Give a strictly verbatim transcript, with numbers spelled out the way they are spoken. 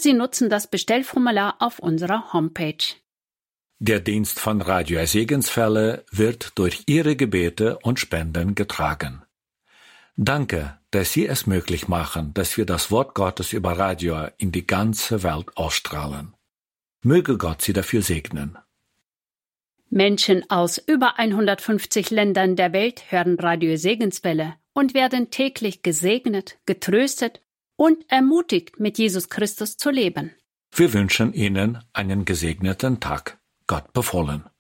Sie nutzen das Bestellformular auf unserer Homepage. Der Dienst von Radio Segenswelle wird durch Ihre Gebete und Spenden getragen. Danke, dass Sie es möglich machen, dass wir das Wort Gottes über Radio in die ganze Welt ausstrahlen. Möge Gott Sie dafür segnen. Menschen aus über hundertfünfzig Ländern der Welt hören Radio Segenswelle und werden täglich gesegnet, getröstet und ermutigt, mit Jesus Christus zu leben. Wir wünschen Ihnen einen gesegneten Tag. Gott befohlen.